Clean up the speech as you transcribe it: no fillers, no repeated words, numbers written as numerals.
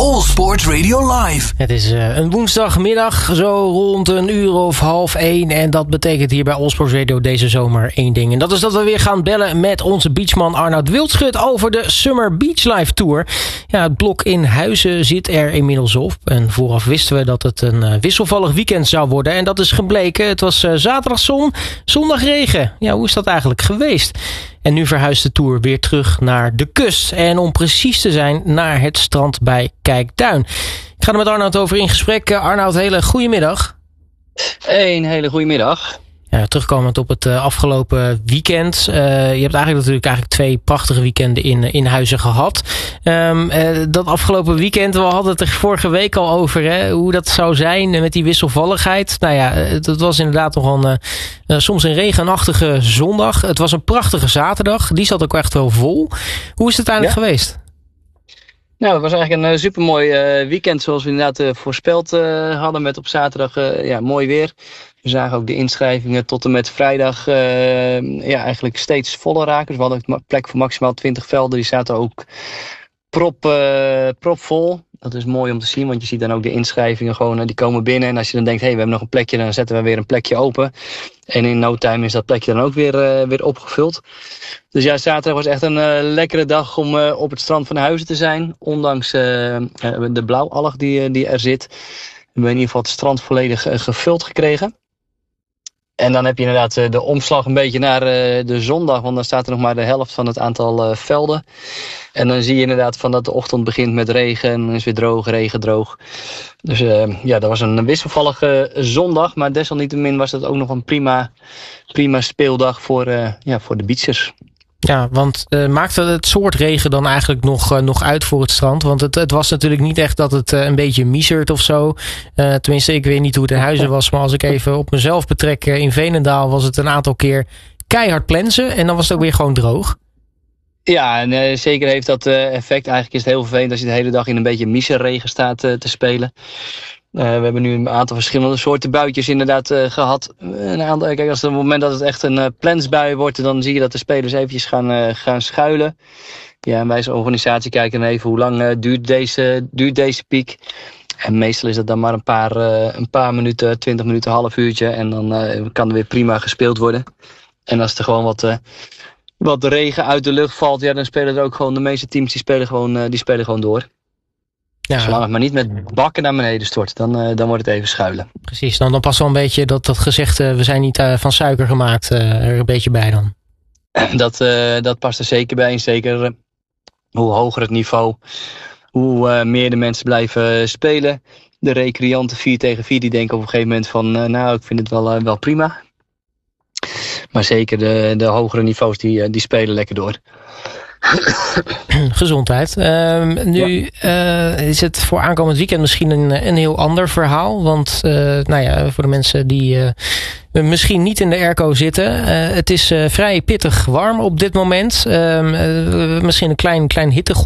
All Sports Radio Live. Het is een woensdagmiddag, zo rond 1:30. En dat betekent hier bij All Sports Radio deze zomer één ding. En dat is dat we weer gaan bellen met onze beachman Arnoud Wildschut over de Summer Beach Live Tour. Ja, het blok in Huizen zit er inmiddels op. En vooraf wisten we dat het een wisselvallig weekend zou worden. En dat is gebleken. Het was zaterdag zon, zondag regen. Ja, hoe is dat eigenlijk geweest? En nu verhuist de Tour weer terug naar de kust. En om precies te zijn, naar het strand bij Kijkduin. Ik ga er met Arnoud over in gesprek. Arnoud, hele goedemiddag. Een hele goede middag. Ja, terugkomend op het afgelopen weekend. Je hebt eigenlijk twee prachtige weekenden in Huizen gehad. Dat afgelopen weekend, we hadden het er vorige week al over, hè, hoe dat zou zijn met die wisselvalligheid. Nou ja, het was inderdaad nog soms een regenachtige zondag. Het was een prachtige zaterdag. Die zat ook echt wel vol. Hoe is het uiteindelijk geweest? Nou, het was eigenlijk een supermooi weekend zoals we inderdaad voorspeld hadden met op zaterdag mooi weer. We zagen ook de inschrijvingen tot en met vrijdag eigenlijk steeds voller raken. Dus we hadden een plek voor maximaal 20 velden. Die zaten ook propvol. Dat is mooi om te zien, want je ziet dan ook de inschrijvingen gewoon, die komen binnen. En als je dan denkt, we hebben nog een plekje, dan zetten we weer een plekje open. En in no time is dat plekje dan ook weer opgevuld. Dus ja, zaterdag was echt een lekkere dag om op het strand van Huizen te zijn. Ondanks de blauwalg die er zit. We hebben in ieder geval het strand volledig gevuld gekregen. En dan heb je inderdaad de omslag een beetje naar de zondag. Want dan staat er nog maar de helft van het aantal velden. En dan zie je inderdaad van dat de ochtend begint met regen. En dan is weer droog, regen, droog. Dus dat was een wisselvallige zondag. Maar desalniettemin was dat ook nog een prima speeldag voor de beachers. Ja, want maakte het soort regen dan eigenlijk nog uit voor het strand? Want het was natuurlijk niet echt dat het een beetje miezert of zo. Tenminste, ik weet niet hoe het in Huizen was. Maar als ik even op mezelf betrek, in Veenendaal was het een aantal keer keihard plensen. En dan was het ook weer gewoon droog. Ja, en zeker heeft dat effect. Eigenlijk is het heel vervelend als je de hele dag in een beetje miezerregen staat te spelen. We hebben nu een aantal verschillende soorten buitjes inderdaad gehad. Kijk, als het moment dat het echt een plensbui wordt, dan zie je dat de spelers eventjes gaan schuilen. Ja, en wij als organisatie kijken dan even hoe lang duurt deze piek. En meestal is dat dan maar een paar minuten, 20 minuten, half uurtje. En dan kan er weer prima gespeeld worden. En als er gewoon wat regen uit de lucht valt, ja, dan spelen er ook gewoon de meeste teams die spelen gewoon door. Ja. Zolang het maar niet met bakken naar beneden stort, dan wordt het even schuilen. Precies, dan past wel een beetje dat gezegde, we zijn niet van suiker gemaakt, er een beetje bij dan. Dat past er zeker bij. En zeker hoe hoger het niveau, hoe meer de mensen blijven spelen. De recreanten 4 tegen 4, die denken op een gegeven moment van, ik vind het wel prima. Maar zeker de hogere niveaus, die spelen lekker door. Gezondheid. Nu is het voor aankomend weekend misschien een heel ander verhaal. Want voor de mensen die misschien niet in de airco zitten. Het is vrij pittig warm op dit moment. Misschien een klein hittegolf.